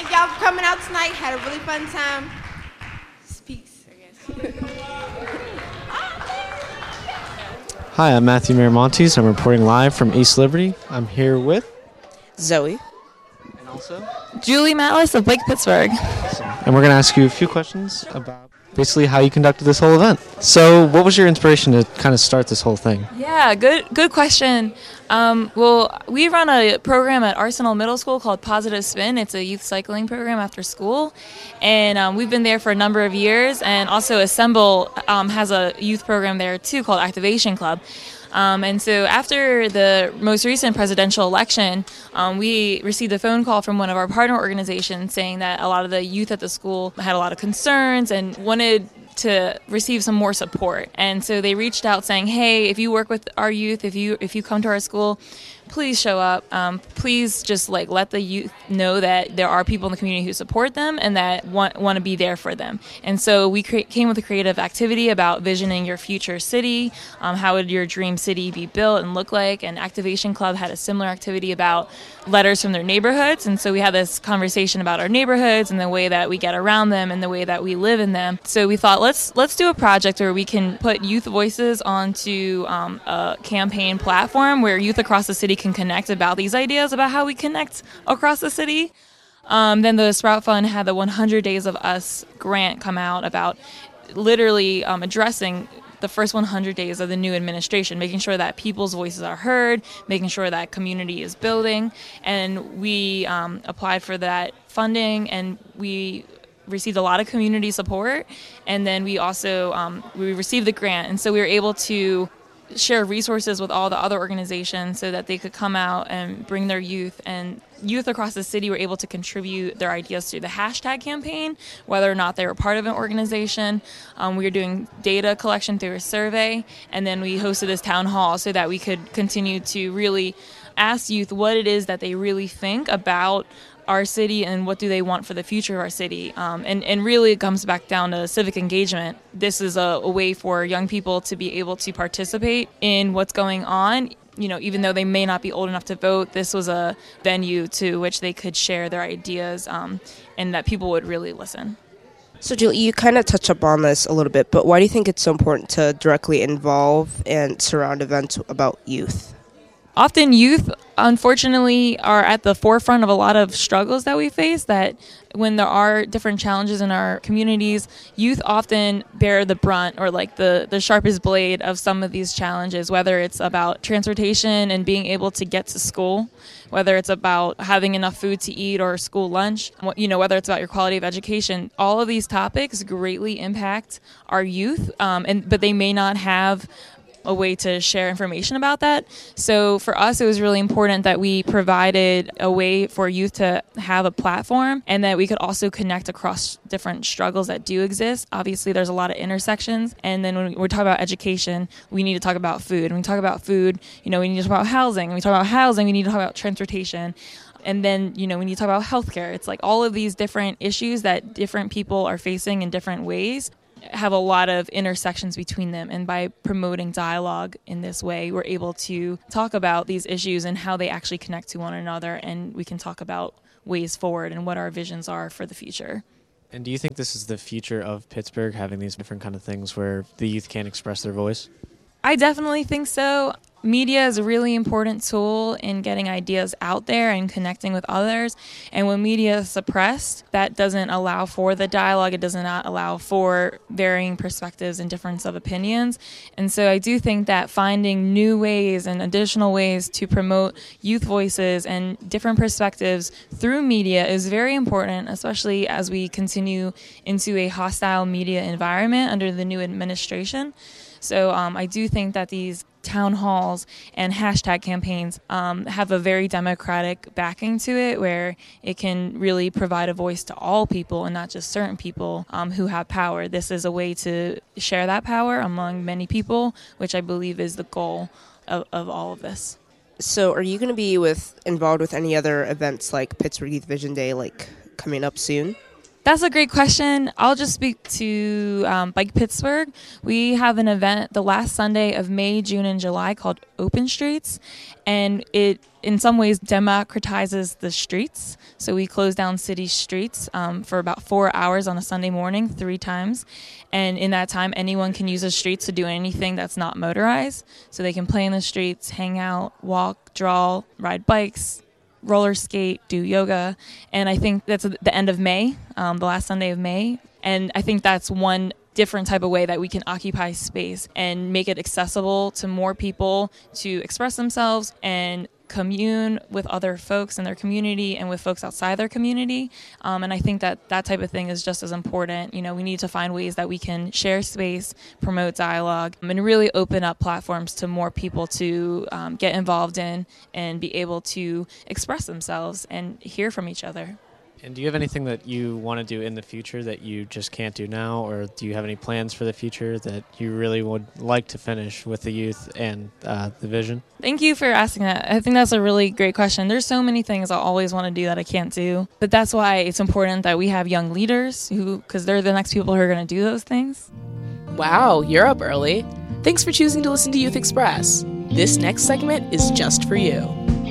thank y'all for coming out tonight. Had a really fun time. Peace, I guess. Hi, I'm Matthew Miramontes. I'm reporting live from East Liberty. I'm here with Zoe. and also Julie Matlis of Lake Pittsburgh. and we're going to ask you a few questions about basically how you conducted this whole event. So what was your inspiration to kind of start this whole thing? Yeah, good question. Well, we run a program at Arsenal Middle School called Positive Spin. It's a youth cycling program after school, and we've been there for a number of years. And also Assemble has a youth program there too called Activation Club. And so after the most recent presidential election, we received a phone call from one of our partner organizations saying that a lot of the youth at the school had a lot of concerns and wanted to receive some more support. And so they reached out saying, hey, if you work with our youth, if you come to our school, please show up. Please just let the youth know that there are people in the community who support them and that want to be there for them. And so we came with a creative activity about visioning your future city. How would your dream city be built and look like? And Activation Club had a similar activity about letters from their neighborhoods. And so we had this conversation about our neighborhoods and the way that we get around them and the way that we live in them. So we thought, let's do a project where we can put youth voices onto a campaign platform where youth across the city can connect about these ideas about how we connect across the city. Then the Sprout Fund had the 100 Days of Us grant come out about literally addressing the first 100 days of the new administration, making sure that people's voices are heard, making sure that community is building. And we applied for that funding, and we received a lot of community support. And then we also we received the grant, and so we were able to share resources with all the other organizations so that they could come out and bring their youth, and youth across the city were able to contribute their ideas through the hashtag campaign, whether or not they were part of an organization. We were doing data collection through a survey, and then we hosted this town hall so that we could continue to really ask youth what it is that they really think about our city and what do they want for the future of our city. And really it comes back down to civic engagement. This is a way for young people to be able to participate in what's going on. You know, even though they may not be old enough to vote, this was a venue to which they could share their ideas and that people would really listen. So, Julie, you kind of touched upon this a little bit, but why do you think it's so important to directly involve and surround events about youth? Often youth, unfortunately, are at the forefront of a lot of struggles that we face, that when there are different challenges in our communities, youth often bear the brunt or the sharpest blade of some of these challenges, whether it's about transportation and being able to get to school, whether it's about having enough food to eat or school lunch, whether it's about your quality of education. All of these topics greatly impact our youth, but they may not have a way to share information about that. So for us, it was really important that we provided a way for youth to have a platform and that we could also connect across different struggles that do exist. Obviously, there's a lot of intersections. And then when we're talking about education, we need to talk about food. When we talk about food, we need to talk about housing. When we talk about housing, we need to talk about transportation. And then, we need to talk about healthcare. It's like all of these different issues that different people are facing in different ways have a lot of intersections between them, and by promoting dialogue in this way, we're able to talk about these issues and how they actually connect to one another, and we can talk about ways forward and what our visions are for the future. And do you think this is the future of Pittsburgh, having these different kind of things where the youth can express their voice? I definitely think so. Media is a really important tool in getting ideas out there and connecting with others. And when media is suppressed, that doesn't allow for the dialogue. It does not allow for varying perspectives and difference of opinions. And so I do think that finding new ways and additional ways to promote youth voices and different perspectives through media is very important, especially as we continue into a hostile media environment under the new administration. So I do think that these town halls and hashtag campaigns have a very democratic backing to it, where it can really provide a voice to all people and not just certain people who have power. This is a way to share that power among many people, which I believe is the goal of all of this. So are you going to be involved with any other events like Pittsburgh Youth Vision Day coming up soon? That's a great question. I'll just speak to Bike Pittsburgh. We have an event the last Sunday of May, June, and July called Open Streets, and it in some ways democratizes the streets. So we close down city streets for about 4 hours on a Sunday morning, 3 times. And in that time, anyone can use the streets to do anything that's not motorized. So they can play in the streets, hang out, walk, draw, ride bikes, roller skate, do yoga. And I think that's the end of May, the last Sunday of May. And I think that's one different type of way that we can occupy space and make it accessible to more people to express themselves and commune with other folks in their community and with folks outside their community. And I think that type of thing is just as important. You know, we need to find ways that we can share space, promote dialogue, and really open up platforms to more people to get involved in and be able to express themselves and hear from each other. And do you have anything that you want to do in the future that you just can't do now, or do you have any plans for the future that you really would like to finish with the youth and the vision? Thank you for asking that. I think that's a really great question. There's so many things I always want to do that I can't do, but that's why it's important that we have young leaders because they're the next people who are going to do those things. Wow, you're up early. Thanks for choosing to listen to Youth Express. This next segment is just for you.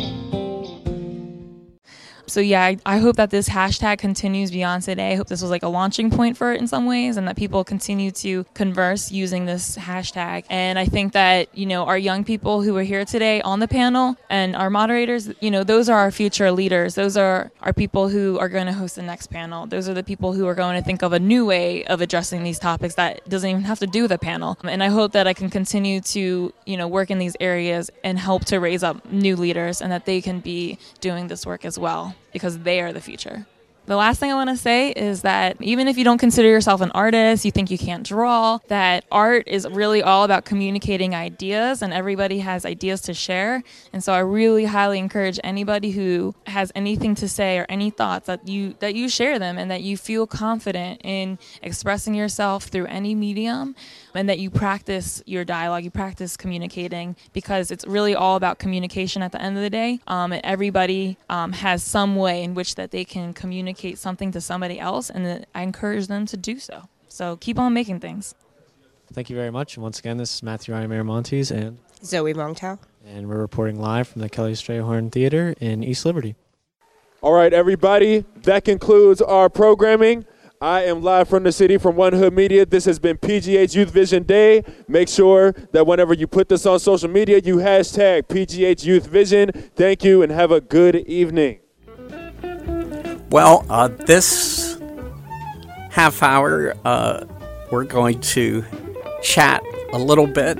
So yeah, I hope that this hashtag continues beyond today. I hope this was like a launching point for it in some ways, and that people continue to converse using this hashtag. And I think that, you know, our young people who are here today on the panel and our moderators, you know, those are our future leaders. Those are our people who are going to host the next panel. Those are the people who are going to think of a new way of addressing these topics that doesn't even have to do with a panel. And I hope that I can continue to, you know, work in these areas and help to raise up new leaders, and that they can be doing this work as well, because they are the future. The last thing I want to say is that even if you don't consider yourself an artist, you think you can't draw, that art is really all about communicating ideas, and everybody has ideas to share. And so I really highly encourage anybody who has anything to say or any thoughts that you share them, and that you feel confident in expressing yourself through any medium, and that you practice your dialogue, you practice communicating, because it's really all about communication at the end of the day. And everybody has some way in which that they can communicate something to somebody else, and I encourage them to do so. So keep on making things. Thank you very much. And once again, this is Matthew Ryan Miramontes and Zoe Mongtao. And we're reporting live from the Kelly Strayhorn Theater in East Liberty. All right, everybody, that concludes our programming. I am live from the city from One Hood Media. This has been PGH Youth Vision Day. Make sure that whenever you put this on social media, you hashtag PGH Youth Vision. Thank you and have a good evening. Well, this half hour, we're going to chat a little bit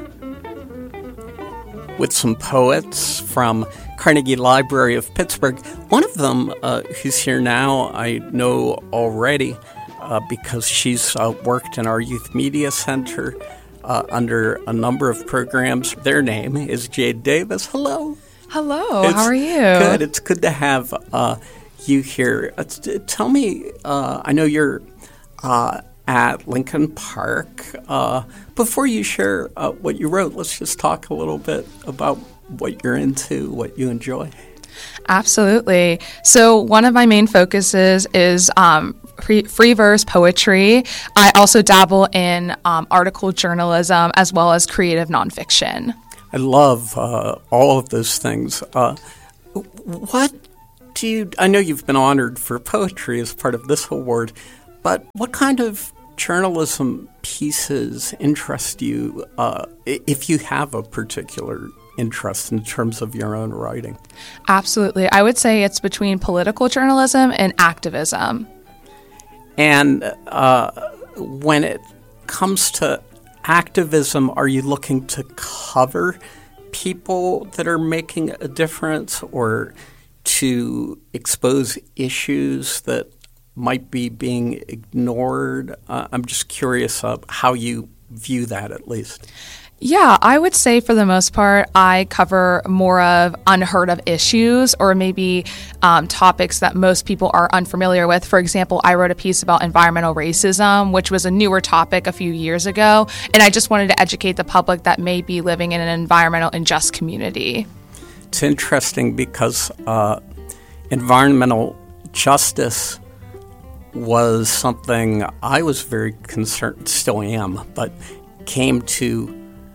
with some poets from Carnegie Library of Pittsburgh. One of them, who's here now, I know already because she's worked in our Youth Media Center under a number of programs. Their name is Jade Davis. Hello. Hello. How are you? Good. It's good to have you here. Tell me, I know you're at Lincoln Park. Before you share what you wrote, let's just talk a little bit about what you're into, what you enjoy. Absolutely. So one of my main focuses is free verse poetry. I also dabble in article journalism as well as creative nonfiction. I love all of those things. What do you? I know you've been honored for poetry as part of this award, but what kind of journalism pieces interest you, if you have a particular interest in terms of your own writing? Absolutely. I would say it's between political journalism and activism. And when it comes to activism, are you looking to cover people that are making a difference, or to expose issues that might be being ignored? I'm just curious how you view that, at least. Yeah, I would say for the most part, I cover more of unheard of issues, or maybe topics that most people are unfamiliar with. For example, I wrote a piece about environmental racism, which was a newer topic a few years ago, and I just wanted to educate the public that may be living in an environmental unjust community. It's interesting because environmental justice was something I was very concerned, still am, but came to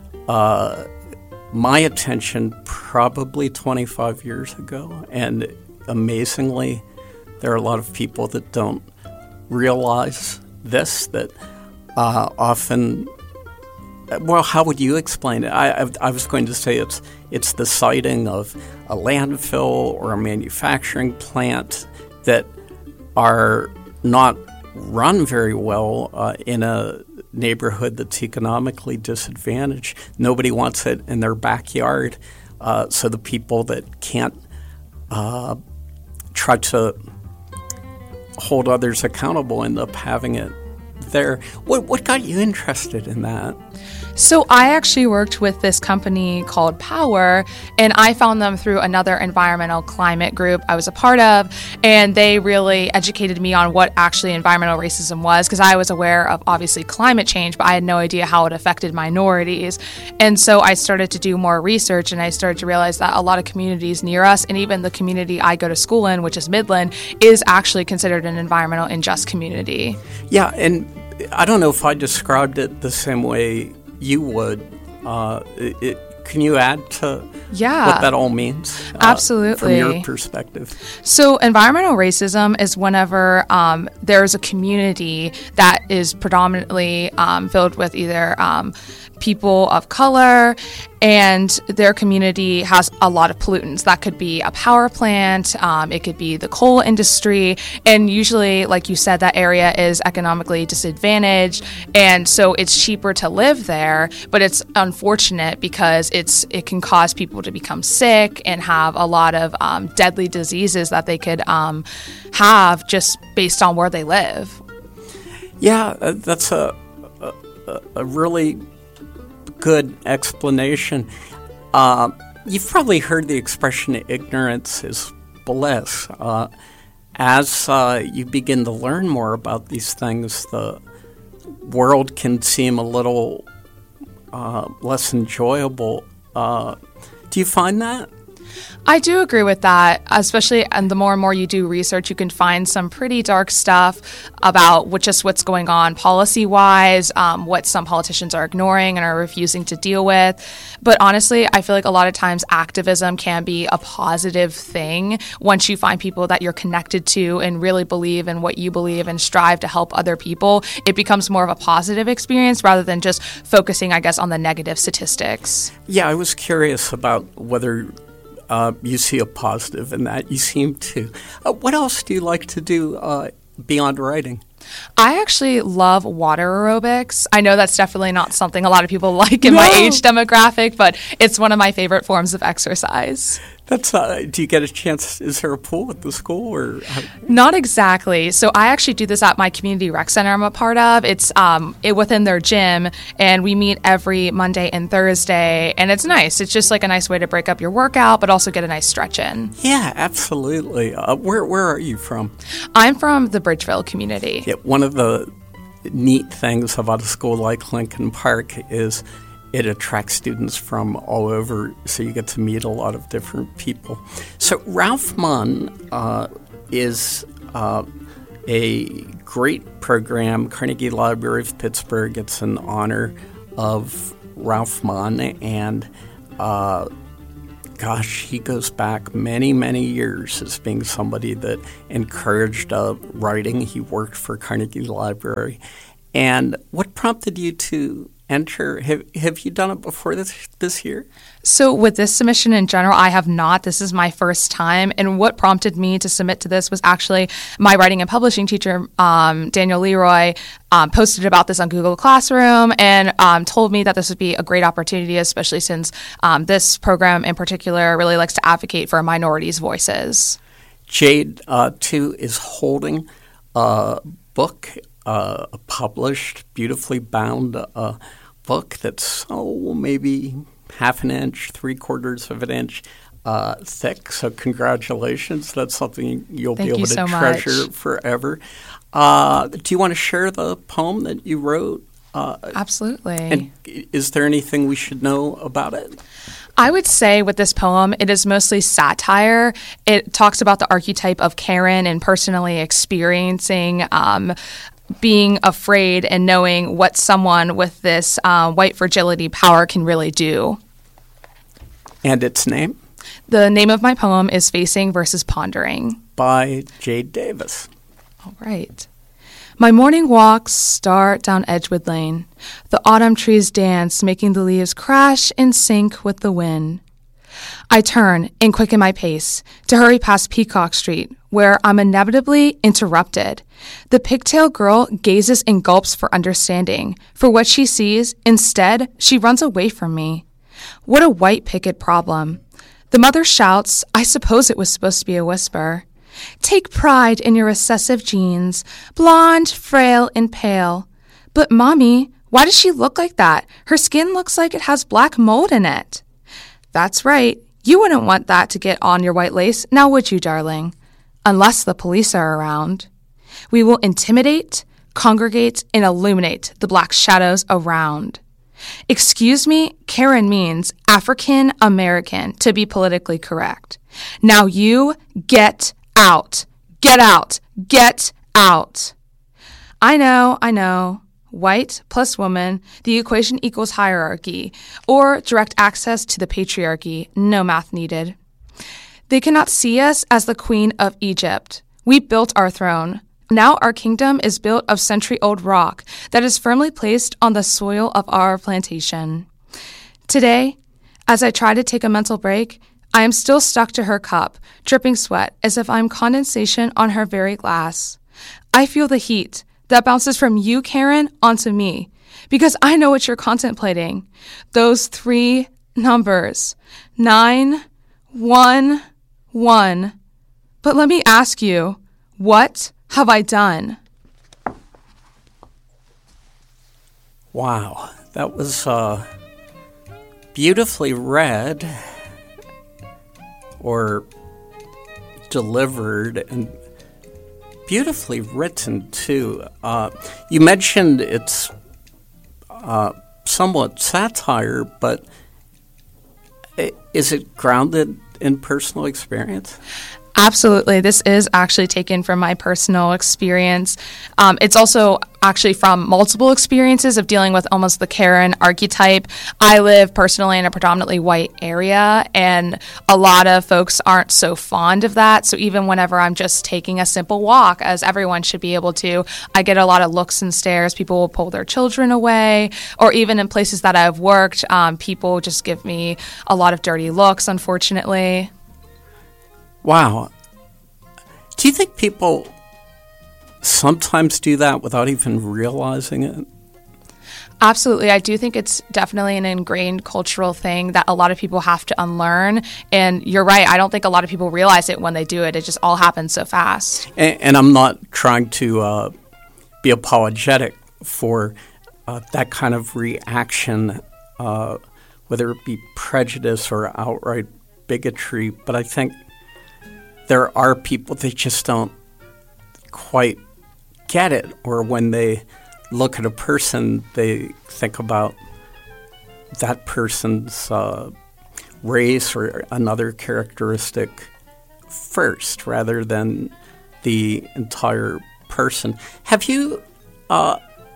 my attention probably 25 years ago. And amazingly, there are a lot of people that don't realize this, that often, well, how would you explain it? I was going to say it's the siting of a landfill or a manufacturing plant that are not run very well in a neighborhood that's economically disadvantaged. Nobody wants it in their backyard, so the people that can't try to hold others accountable end up having it there. What got you interested in that? So I actually worked with this company called Power, and I found them through another environmental climate group I was a part of, and they really educated me on what actually environmental racism was, because I was aware of obviously climate change, but I had no idea how it affected minorities. And so I started to do more research, and I started to realize that a lot of communities near us, and even the community I go to school in, which is Midland, is actually considered an environmental unjust community. Yeah, and I don't know if I described it the same way you would. Can you add to what that all means? Absolutely. From your perspective. So environmental racism is whenever there's a community that is predominantly filled with either people of color, and their community has a lot of pollutants. That could be a power plant, it could be the coal industry, and usually, like you said, that area is economically disadvantaged, and so it's cheaper to live there, but it's unfortunate because it can cause people to become sick and have a lot of deadly diseases that they could have just based on where they live. Yeah, that's a really good explanation. You've probably heard the expression ignorance is bliss. As you begin to learn more about these things, the world can seem a little less enjoyable. Do you find that? I do agree with that, especially, and the more and more you do research, you can find some pretty dark stuff about what's going on policy-wise, what some politicians are ignoring and are refusing to deal with. But honestly, I feel like a lot of times activism can be a positive thing once you find people that you're connected to and really believe in what you believe and strive to help other people. It becomes more of a positive experience rather than just focusing, I guess, on the negative statistics. Yeah, I was curious about whether you see a positive in that. You seem to. What else do you like to do beyond writing? I actually love water aerobics. I know that's definitely not something a lot of people like in my age demographic, but it's one of my favorite forms of exercise. That's. Do you get a chance? Is there a pool at the school or? Not exactly. So I actually do this at my community rec center I'm a part of. It's within their gym, and we meet every Monday and Thursday, and it's nice. It's just like a nice way to break up your workout, but also get a nice stretch in. Yeah, absolutely. Where are you from? I'm from the Bridgeville community. Yeah, one of the neat things about a school like Lincoln Park is it attracts students from all over, so you get to meet a lot of different people. So Ralph Munn is a great program. Carnegie Library of Pittsburgh gets in honor of Ralph Munn, and he goes back many, many years as being somebody that encouraged writing. He worked for Carnegie Library. And what prompted you to enter? Have you done it before this year? So with this submission in general, I have not. This is my first time. And what prompted me to submit to this was actually my writing and publishing teacher, Daniel Leroy, posted about this on Google Classroom and told me that this would be a great opportunity, especially since this program in particular really likes to advocate for minorities' voices. Jade, too, is holding a book, a published, beautifully bound book that's, maybe half an inch, 3/4 of an inch thick. So congratulations. That's something you'll be able to treasure forever. Do you want to share the poem that you wrote? Absolutely. And is there anything we should know about it? I would say with this poem, it is mostly satire. It talks about the archetype of Karen and personally experiencing being afraid and knowing what someone with this white fragility power can really do. And its name? The name of my poem is Facing versus Pondering. By Jade Davis. All right. My morning walks start down Edgewood Lane. The autumn trees dance, making the leaves crash in sync with the wind. I turn and quicken my pace to hurry past Peacock Street, where I'm inevitably interrupted. The pigtail girl gazes and gulps for understanding. For what she sees, instead, she runs away from me. What a white picket problem. The mother shouts, I suppose it was supposed to be a whisper. Take pride in your recessive genes, blonde, frail, and pale. But, Mommy, why does she look like that? Her skin looks like it has black mold in it. That's right. You wouldn't want that to get on your white lace, now would you, darling? Unless the police are around. We will intimidate, congregate, and illuminate the black shadows around. Excuse me, Karen means African American, to be politically correct. Now you get out. Get out. Get out. I know. White plus woman, the equation equals hierarchy, or direct access to the patriarchy, no math needed. They cannot see us as the Queen of Egypt. We built our throne. Now our kingdom is built of century-old rock that is firmly placed on the soil of our plantation. Today, as I try to take a mental break, I am still stuck to her cup, dripping sweat as if I am condensation on her very glass. I feel the heat that bounces from you, Karen, onto me, because I know what you're contemplating. Those 3 numbers, 9, 1, 1. But let me ask you, what have I done? Wow, that was beautifully read or delivered and beautifully written, too. You mentioned it's somewhat satire, but is it grounded in personal experience? Absolutely. This is actually taken from my personal experience. It's also actually from multiple experiences of dealing with almost the Karen archetype. I live personally in a predominantly white area, and a lot of folks aren't so fond of that. So even whenever I'm just taking a simple walk, as everyone should be able to, I get a lot of looks and stares. People will pull their children away, or even in places that I've worked, people just give me a lot of dirty looks, unfortunately. Wow. Do you think people sometimes do that without even realizing it? Absolutely. I do think it's definitely an ingrained cultural thing that a lot of people have to unlearn. And you're right. I don't think a lot of people realize it when they do it. It just all happens so fast. And I'm not trying to be apologetic for that kind of reaction, whether it be prejudice or outright bigotry. But I think there are people that just don't quite get it, or when they look at a person, they think about that person's race or another characteristic first rather than the entire person. Have you, I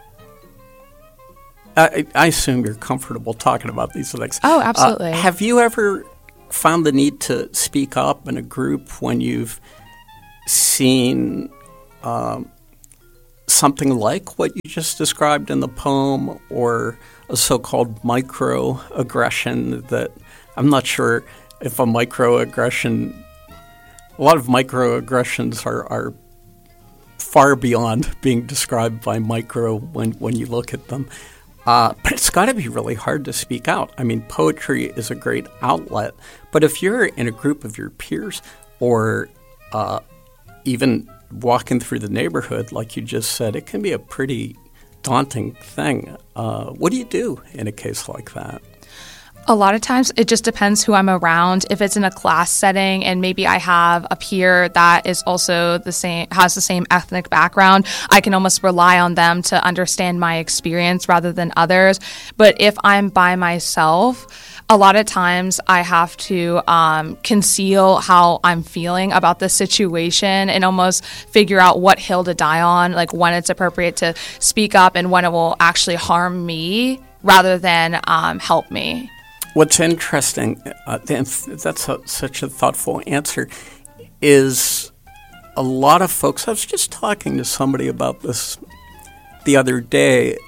assume you're comfortable talking about these things. Oh, absolutely. Have you ever found the need to speak up in a group when you've seen something like what you just described in the poem, or a so-called microaggression that I'm not sure if a microaggression, a lot of microaggressions are far beyond being described by micro when you look at them. But it's got to be really hard to speak out. I mean, poetry is a great outlet, but if you're in a group of your peers or even walking through the neighborhood, like you just said, it can be a pretty daunting thing. What do you do in a case like that? A lot of times it just depends who I'm around. If it's in a class setting and maybe I have a peer that is also has the same ethnic background, I can almost rely on them to understand my experience rather than others. But if I'm by myself, a lot of times I have to conceal how I'm feeling about the situation and almost figure out what hill to die on, like when it's appropriate to speak up and when it will actually harm me rather than help me. What's interesting, that's such a thoughtful answer, is a lot of folks, I was just talking to somebody about this the other day,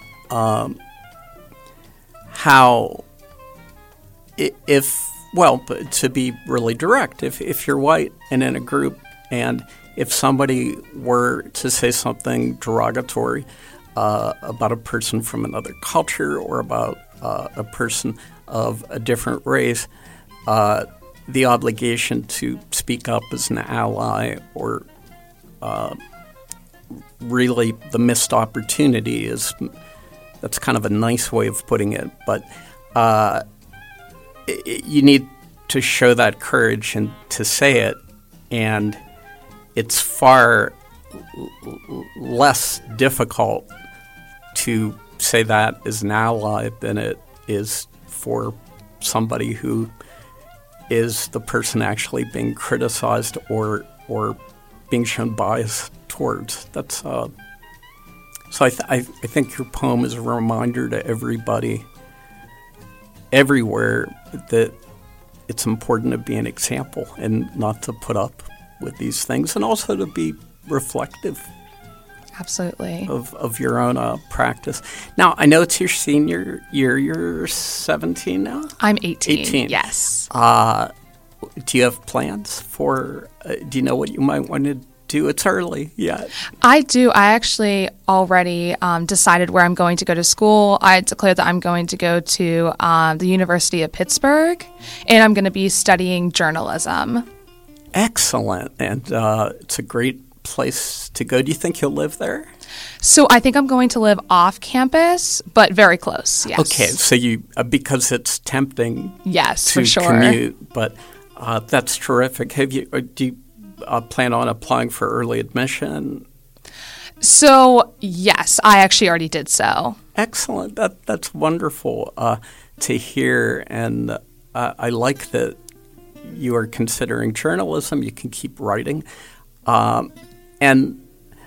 how but to be really direct, if you're white and in a group, and if somebody were to say something derogatory about a person from another culture or about a person of a different race, the obligation to speak up as an ally or really the missed opportunity that's kind of a nice way of putting it, but you need to show that courage and to say it, and it's far less difficult to say that as an ally than it is for somebody who is the person actually being criticized or being shown bias towards. That's so I think your poem is a reminder to everybody everywhere that it's important to be an example and not to put up with these things, and also to be reflective. Absolutely. Of your own practice. Now, I know it's your senior year. You're 17 now? I'm 18. 18. Yes. Do you have plans for, do you know what you might want to do? It's early yet. I do. I actually already decided where I'm going to go to school. I declared that I'm going to go to the University of Pittsburgh, and I'm going to be studying journalism. Excellent. And it's a great place to go. Do you think you'll live there? So I think I'm going to live off campus, but very close, yes. Okay, so you, because it's tempting yes, to for sure. commute, but that's terrific. Do you plan on applying for early admission? So, yes, I actually already did so. Excellent. That's wonderful to hear, and I like that you are considering journalism. You can keep writing. And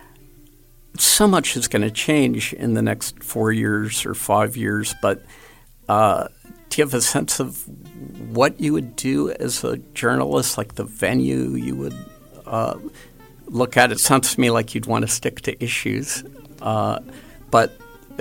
so much is going to change in the next 4 years or 5 years, but do you have a sense of what you would do as a journalist, like the venue you would look at? It sounds to me like you'd want to stick to issues, but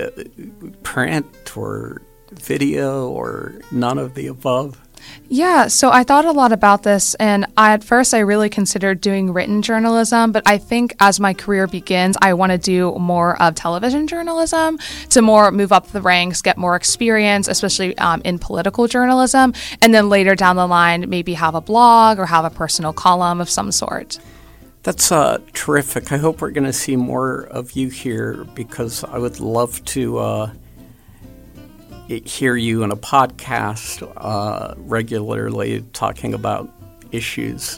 print or video or none of the above? Yeah, so I thought a lot about this, and at first I really considered doing written journalism, but I think as my career begins, I want to do more of television journalism to more move up the ranks, get more experience, especially in political journalism, and then later down the line, maybe have a blog or have a personal column of some sort. That's terrific. I hope we're going to see more of you here, because I would love to hear you in a podcast regularly talking about issues.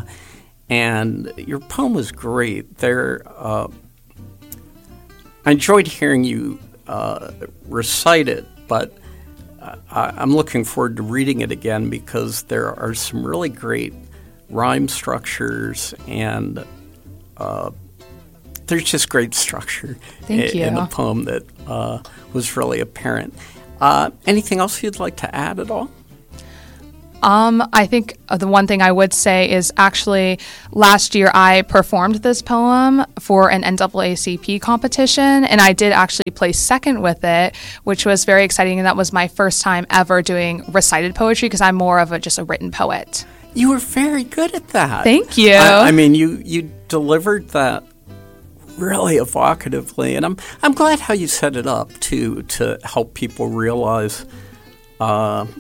And your poem was great. I enjoyed hearing you recite it, but I'm looking forward to reading it again, because there are some really great rhyme structures, and there's just great structure in the poem that was really apparent. Anything else you'd like to add at all? I think the one thing I would say is actually last year I performed this poem for an NAACP competition, and I did actually place second with it, which was very exciting, and that was my first time ever doing recited poetry, because I'm more of just a written poet. You were very good at that. Thank you. I mean, you delivered that really evocatively, and I'm glad how you set it up to help people realize. I'm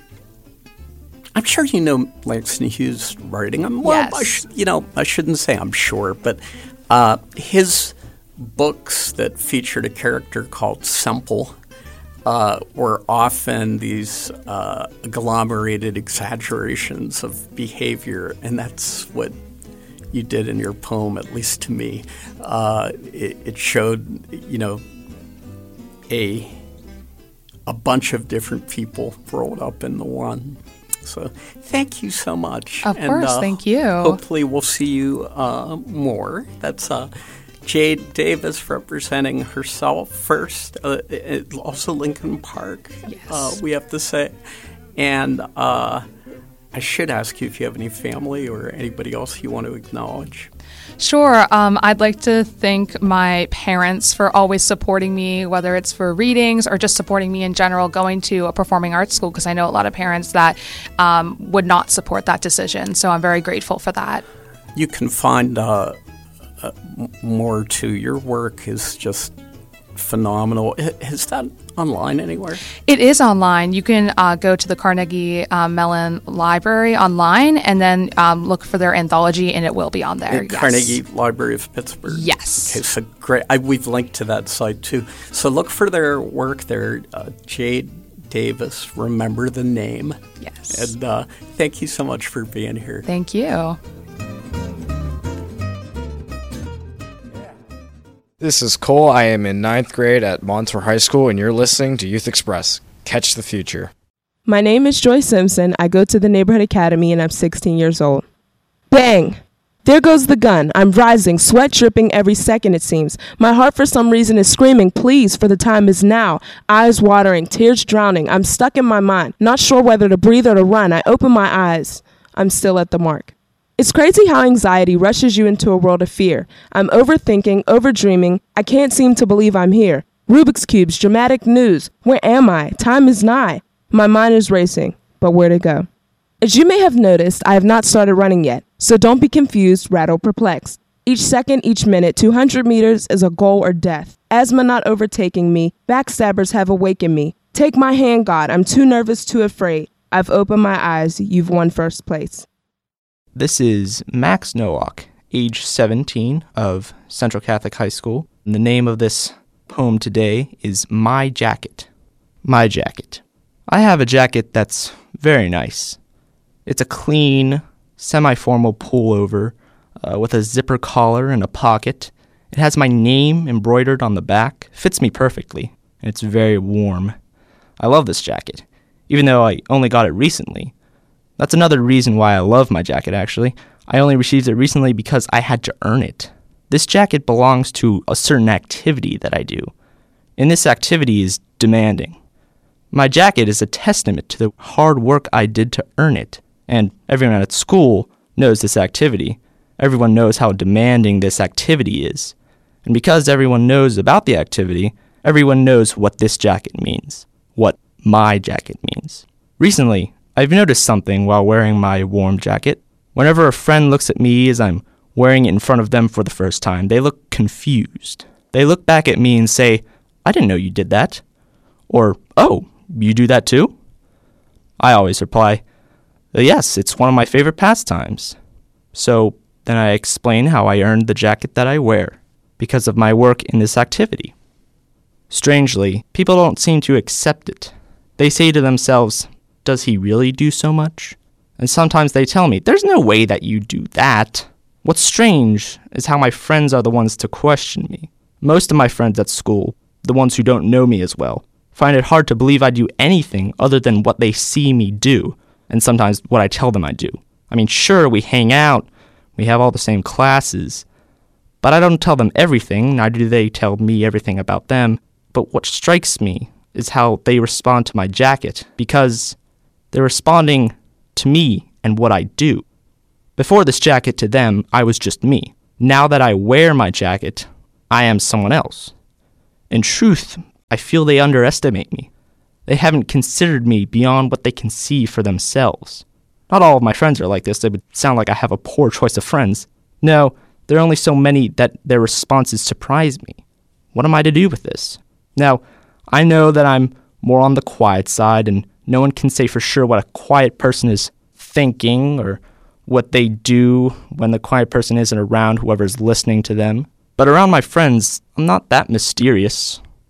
sure you know Langston Hughes' writing. Yes. I shouldn't say I'm sure, but his books that featured a character called Semple were often these agglomerated exaggerations of behavior, and that's what you did in your poem, at least to me. It showed, a bunch of different people rolled up into one. So thank you so much. Of course, thank you. Hopefully we'll see you more. That's Jade Davis representing herself first, also Lincoln Park, Yes. We have to say. And I should ask you if you have any family or anybody else you want to acknowledge. Sure. I'd like to thank my parents for always supporting me, whether it's for readings or just supporting me in general going to a performing arts school, because I know a lot of parents that would not support that decision. So I'm very grateful for that. You can find more to your work is just phenomenal. Is that online anywhere? It is online. You can go to the Carnegie Mellon Library online and then look for their anthology, and it will be on there. Yes. Carnegie Library of Pittsburgh. Yes. Okay, so great. We've linked to that site too. So look for their work there. Jade Davis, remember the name. Yes. And thank you so much for being here. Thank you. This is Cole. I am in 9th grade at Montour High School, and you're listening to Youth Express. Catch the future. My name is Joy Simpson. I go to the Neighborhood Academy, and I'm 16 years old. Bang! There goes the gun. I'm rising, sweat dripping every second, it seems. My heart, for some reason, is screaming, please, for the time is now. Eyes watering, tears drowning. I'm stuck in my mind, not sure whether to breathe or to run. I open my eyes. I'm still at the mark. It's crazy how anxiety rushes you into a world of fear. I'm overthinking, overdreaming. I can't seem to believe I'm here. Rubik's Cubes, dramatic news. Where am I? Time is nigh. My mind is racing, but where to go? As you may have noticed, I have not started running yet, so don't be confused, rattled, perplexed. Each second, each minute, 200 meters is a goal or death. Asthma not overtaking me, backstabbers have awakened me. Take my hand, God, I'm too nervous, too afraid. I've opened my eyes, you've won first place. This is Max Nowak, age 17 of Central Catholic High School. And the name of this poem today is My Jacket. My jacket. I have a jacket that's very nice. It's a clean, semi-formal pullover with a zipper collar and a pocket. It has my name embroidered on the back, fits me perfectly, and it's very warm. I love this jacket, even though I only got it recently. That's another reason why I love my jacket, actually. I only received it recently because I had to earn it. This jacket belongs to a certain activity that I do, and this activity is demanding. My jacket is a testament to the hard work I did to earn it, and everyone at school knows this activity. Everyone knows how demanding this activity is. And because everyone knows about the activity, everyone knows what this jacket means, what my jacket means. Recently, I've noticed something while wearing my warm jacket. Whenever a friend looks at me as I'm wearing it in front of them for the first time, they look confused. They look back at me and say, I didn't know you did that. Or, oh, you do that too? I always reply, yes, it's one of my favorite pastimes. So then I explain how I earned the jacket that I wear, because of my work in this activity. Strangely, people don't seem to accept it. They say to themselves, does he really do so much? And sometimes they tell me, there's no way that you do that. What's strange is how my friends are the ones to question me. Most of my friends at school, the ones who don't know me as well, find it hard to believe I do anything other than what they see me do, and sometimes what I tell them I do. I mean, sure, we hang out, we have all the same classes, but I don't tell them everything, neither do they tell me everything about them. But what strikes me is how they respond to my jacket, because they're responding to me and what I do. Before this jacket, to them, I was just me. Now that I wear my jacket, I am someone else. In truth, I feel they underestimate me. They haven't considered me beyond what they can see for themselves. Not all of my friends are like this. It would sound like I have a poor choice of friends. No, there are only so many that their responses surprise me. What am I to do with this? Now, I know that I'm more on the quiet side, and no one can say for sure what a quiet person is thinking or what they do when the quiet person isn't around whoever's listening to them. But around my friends, I'm not that mysterious.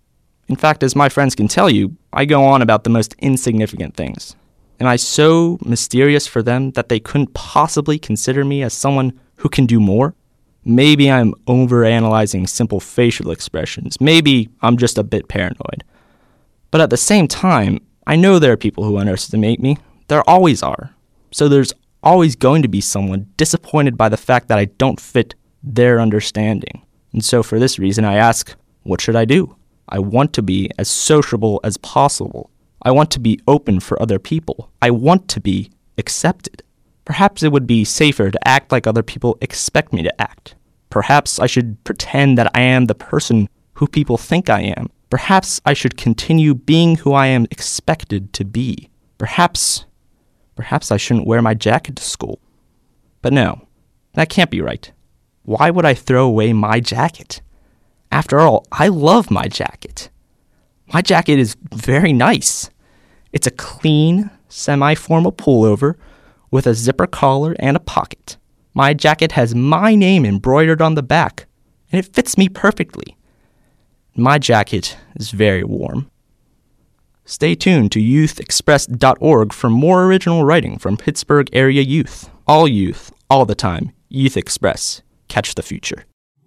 In fact, as my friends can tell you, I go on about the most insignificant things. Am I so mysterious for them that they couldn't possibly consider me as someone who can do more? Maybe I'm overanalyzing simple facial expressions. Maybe I'm just a bit paranoid. But at the same time, I know there are people who underestimate me. There always are. So there's always going to be someone disappointed by the fact that I don't fit their understanding. And so for this reason, I ask, what should I do? I want to be as sociable as possible. I want to be open for other people. I want to be accepted. Perhaps it would be safer to act like other people expect me to act. Perhaps I should pretend that I am the person who people think I am. Perhaps I should continue being who I am expected to be. Perhaps I shouldn't wear my jacket to school. But no, that can't be right. Why would I throw away my jacket? After all, I love my jacket. My jacket is very nice. It's a clean, semi-formal pullover with a zipper collar and a pocket. My jacket has my name embroidered on the back, and it fits me perfectly. My jacket is very warm. Stay tuned to youthexpress.org for more original writing from Pittsburgh area youth. All the time. Youth Express. Catch the future.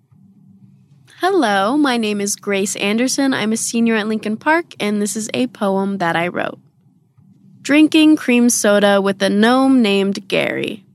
Hello, my name is Grace Anderson. I'm a senior at Lincoln Park, and this is a poem that I wrote. Drinking cream soda with a gnome named Gary.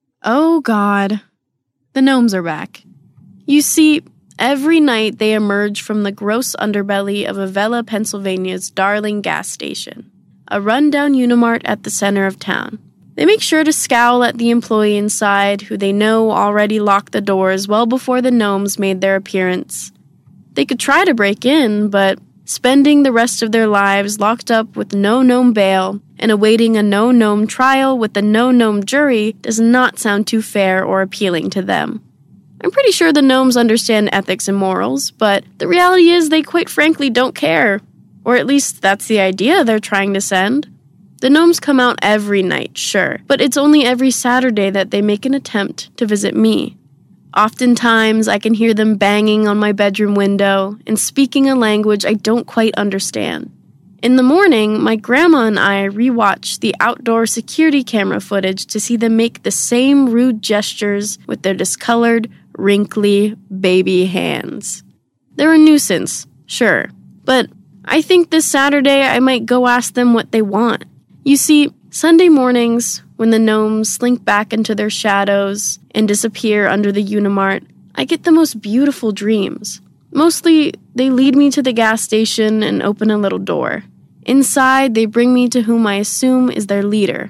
Oh, God. The gnomes are back. You see, every night they emerge from the gross underbelly of Avella, Pennsylvania's darling gas station, a rundown Unimart at the center of town. They make sure to scowl at the employee inside, who they know already locked the doors well before the gnomes made their appearance. They could try to break in, but spending the rest of their lives locked up with no gnome bail and awaiting a no-gnome trial with a no-gnome jury does not sound too fair or appealing to them. I'm pretty sure the gnomes understand ethics and morals, but the reality is they quite frankly don't care. Or at least that's the idea they're trying to send. The gnomes come out every night, sure, but it's only every Saturday that they make an attempt to visit me. Oftentimes, I can hear them banging on my bedroom window and speaking a language I don't quite understand. In the morning, my grandma and I rewatch the outdoor security camera footage to see them make the same rude gestures with their discolored, wrinkly baby hands. They're a nuisance, sure, but I think this Saturday I might go ask them what they want. You see, Sunday mornings, when the gnomes slink back into their shadows and disappear under the Unimart, I get the most beautiful dreams. Mostly, they lead me to the gas station and open a little door. Inside, they bring me to whom I assume is their leader,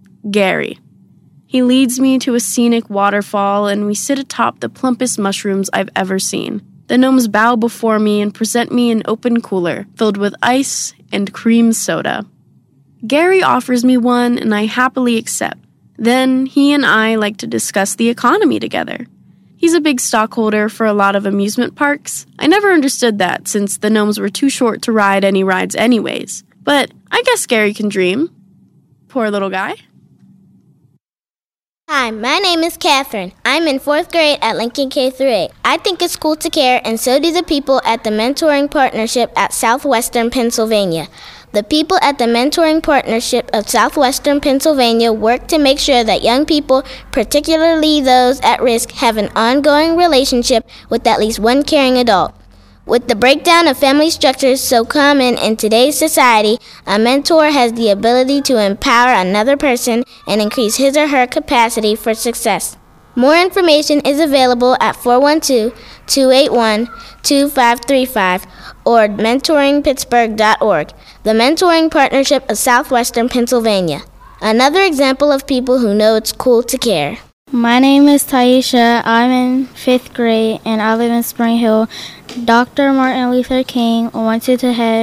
Gary. He leads me to a scenic waterfall, and we sit atop the plumpest mushrooms I've ever seen. The gnomes bow before me and present me an open cooler filled with ice and cream soda. Gary offers me one, and I happily accept. Then he and I like to discuss the economy together. He's a big stockholder for a lot of amusement parks. I never understood that, since the gnomes were too short to ride any rides anyways. But I guess Gary can dream. Poor little guy. Hi, my name is Catherine. I'm in 4th grade at Lincoln K-8. I think it's cool to care, and so do the people at the Mentoring Partnership at Southwestern Pennsylvania. The people at the Mentoring Partnership of Southwestern Pennsylvania work to make sure that young people, particularly those at risk, have an ongoing relationship with at least one caring adult. With the breakdown of family structures so common in today's society, a mentor has the ability to empower another person and increase his or her capacity for success. More information is available at 412-281-2535 or mentoringpittsburgh.org, the Mentoring Partnership of Southwestern Pennsylvania. Another example of people who know it's cool to care. My name is Taisha. I'm in 5th grade and I live in Spring Hill. Dr. Martin Luther King wanted to have